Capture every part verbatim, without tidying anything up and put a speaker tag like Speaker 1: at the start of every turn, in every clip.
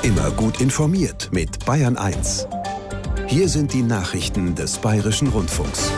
Speaker 1: Immer gut informiert mit Bayern eins. Hier sind die Nachrichten des Bayerischen Rundfunks.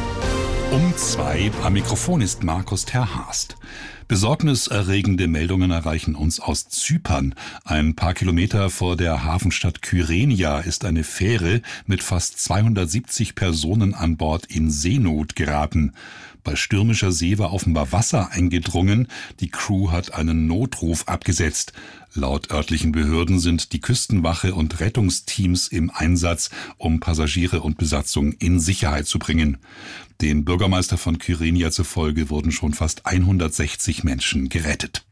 Speaker 2: Um zwei, am Mikrofon ist Markus Terhast. Besorgniserregende Meldungen erreichen uns aus Zypern. Ein paar Kilometer vor der Hafenstadt Kyrenia ist eine Fähre mit fast zweihundertsiebzig Personen an Bord in Seenot geraten. Bei stürmischer See war offenbar Wasser eingedrungen. Die Crew hat einen Notruf abgesetzt. Laut örtlichen Behörden sind die Küstenwache und Rettungsteams im Einsatz, um Passagiere und Besatzung in Sicherheit zu bringen. Dem Bürgermeister von Kyrenia zufolge wurden schon fast hundertsechzig Menschen gerettet.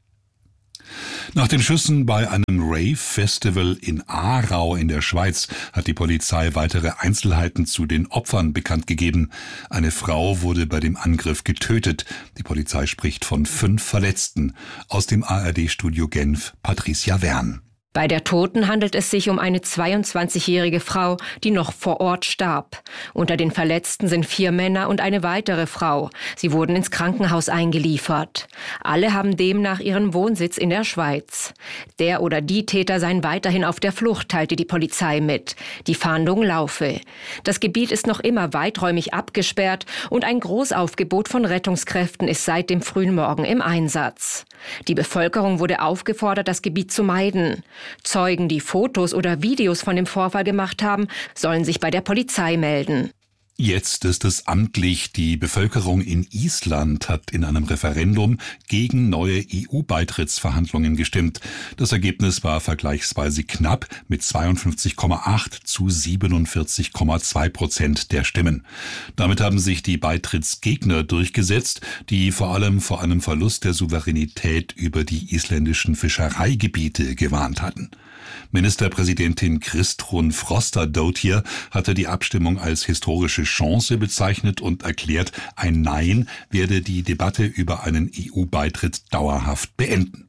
Speaker 2: Nach den Schüssen bei einem Rave-Festival in Aarau in der Schweiz hat die Polizei weitere Einzelheiten zu den Opfern bekannt gegeben. Eine Frau wurde bei dem Angriff getötet. Die Polizei spricht von fünf Verletzten. Aus dem A R D-Studio Genf, Patricia Wern.
Speaker 3: Bei der Toten handelt es sich um eine zweiundzwanzigjährige Frau, die noch vor Ort starb. Unter den Verletzten sind vier Männer und eine weitere Frau. Sie wurden ins Krankenhaus eingeliefert. Alle haben demnach ihren Wohnsitz in der Schweiz. Der oder die Täter seien weiterhin auf der Flucht, teilte die Polizei mit. Die Fahndung laufe. Das Gebiet ist noch immer weiträumig abgesperrt und ein Großaufgebot von Rettungskräften ist seit dem frühen Morgen im Einsatz. Die Bevölkerung wurde aufgefordert, das Gebiet zu meiden. Zeugen, die Fotos oder Videos von dem Vorfall gemacht haben, sollen sich bei der Polizei melden.
Speaker 2: Jetzt ist es amtlich. Die Bevölkerung in Island hat in einem Referendum gegen neue E U-Beitrittsverhandlungen gestimmt. Das Ergebnis war vergleichsweise knapp mit zweiundfünfzig Komma acht zu siebenundvierzig Komma zwei Prozent der Stimmen. Damit haben sich die Beitrittsgegner durchgesetzt, die vor allem vor einem Verlust der Souveränität über die isländischen Fischereigebiete gewarnt hatten. Ministerpräsidentin Kristrún Frostadóttir hatte die Abstimmung als historische Chance bezeichnet und erklärt, ein Nein werde die Debatte über einen E U-Beitritt dauerhaft beenden.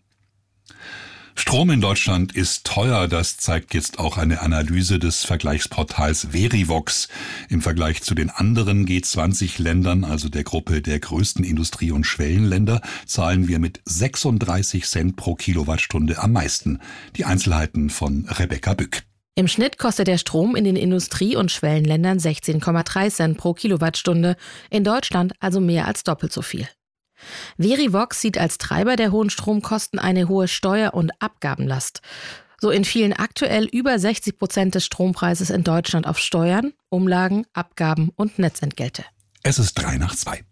Speaker 2: Strom in Deutschland ist teuer, das zeigt jetzt auch eine Analyse des Vergleichsportals Verivox. Im Vergleich zu den anderen G zwanzig Ländern, also der Gruppe der größten Industrie- und Schwellenländer, zahlen wir mit sechsunddreißig Cent pro Kilowattstunde am meisten. Die Einzelheiten von Rebecca Bück.
Speaker 4: Im Schnitt kostet der Strom in den Industrie- und Schwellenländern sechzehn Komma drei Cent pro Kilowattstunde, in Deutschland also mehr als doppelt so viel. Verivox sieht als Treiber der hohen Stromkosten eine hohe Steuer- und Abgabenlast. So entfielen aktuell über sechzig Prozent des Strompreises in Deutschland auf Steuern, Umlagen, Abgaben und Netzentgelte.
Speaker 2: Es ist drei nach zwei.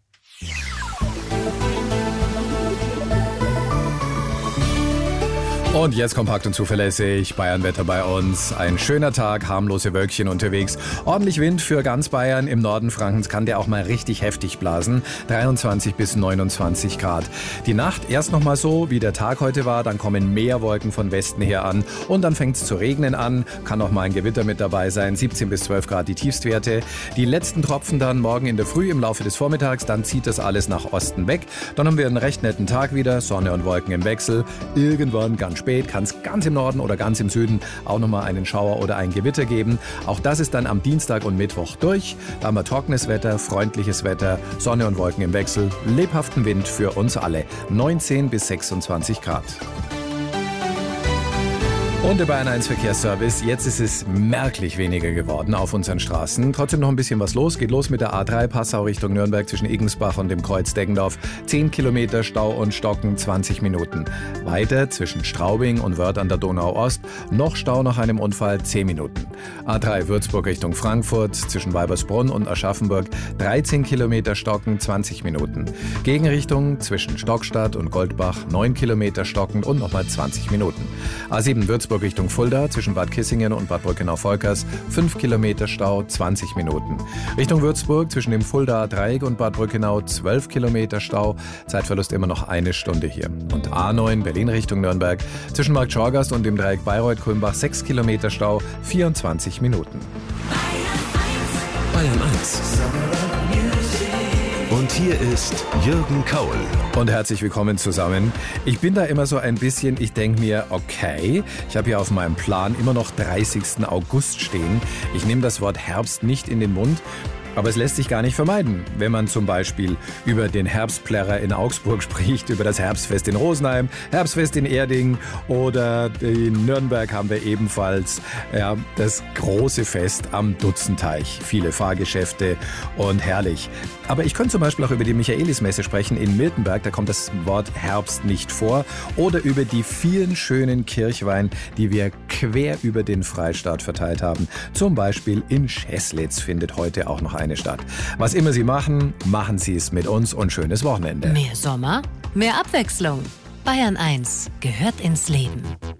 Speaker 5: Und jetzt kompakt und zuverlässig, Bayernwetter bei uns. Ein schöner Tag, harmlose Wölkchen unterwegs. Ordentlich Wind für ganz Bayern. Im Norden Frankens kann der auch mal richtig heftig blasen. dreiundzwanzig bis neunundzwanzig Grad. Die Nacht erst noch mal so, wie der Tag heute war. Dann kommen mehr Wolken von Westen her an. Und dann fängt es zu regnen an. Kann auch mal ein Gewitter mit dabei sein. siebzehn bis zwölf Grad die Tiefstwerte. Die letzten Tropfen dann morgen in der Früh im Laufe des Vormittags. Dann zieht das alles nach Osten weg. Dann haben wir einen recht netten Tag wieder. Sonne und Wolken im Wechsel. Irgendwann ganz spät kann es ganz im Norden oder ganz im Süden auch nochmal einen Schauer oder ein Gewitter geben. Auch das ist dann am Dienstag und Mittwoch durch. Da haben wir trockenes Wetter, freundliches Wetter, Sonne und Wolken im Wechsel, lebhaften Wind für uns alle. neunzehn bis sechsundzwanzig Grad. Und der Bayern eins Verkehrsservice. Jetzt ist es merklich weniger geworden auf unseren Straßen. Trotzdem noch ein bisschen was los. Geht los mit der A drei Passau Richtung Nürnberg zwischen Igensbach und dem Kreuz Deggendorf. zehn Kilometer Stau und Stocken, zwanzig Minuten. Weiter zwischen Straubing und Wörth an der Donau Ost. Noch Stau nach einem Unfall, zehn Minuten. A drei Würzburg Richtung Frankfurt zwischen Weibersbrunn und Aschaffenburg. dreizehn Kilometer Stocken, zwanzig Minuten. Gegenrichtung zwischen Stockstadt und Goldbach. neun Kilometer Stocken und nochmal zwanzig Minuten. A sieben Würzburg Richtung Fulda zwischen Bad Kissingen und Bad Brückenau-Volkers, fünf Kilometer Stau, zwanzig Minuten. Richtung Würzburg zwischen dem Fuldaer Dreieck und Bad Brückenau, zwölf Kilometer Stau, Zeitverlust immer noch eine Stunde hier. Und A neun Berlin Richtung Nürnberg zwischen Markt Schorgast und dem Dreieck Bayreuth-Kulmbach, sechs Kilometer Stau, vierundzwanzig Minuten.
Speaker 1: Bayern eins. Und hier ist Jürgen Kaul.
Speaker 5: Und herzlich willkommen zusammen. Ich bin da immer so ein bisschen, ich denke mir, okay, ich habe hier auf meinem Plan immer noch dreißigsten August stehen. Ich nehme das Wort Herbst nicht in den Mund. Aber es lässt sich gar nicht vermeiden, wenn man zum Beispiel über den Herbstplärrer in Augsburg spricht, über das Herbstfest in Rosenheim, Herbstfest in Erding oder in Nürnberg haben wir ebenfalls ja, das große Fest am Dutzenteich. Viele Fahrgeschäfte und herrlich. Aber ich könnte zum Beispiel auch über die Michaelismesse sprechen in Miltenberg, da kommt das Wort Herbst nicht vor. Oder über die vielen schönen Kirchweih, die wir quer über den Freistaat verteilt haben. Zum Beispiel in Scheßlitz findet heute auch noch eine statt. Was immer Sie machen, machen Sie es mit uns und schönes Wochenende.
Speaker 6: Mehr Sommer, mehr Abwechslung. Bayern eins gehört ins Leben.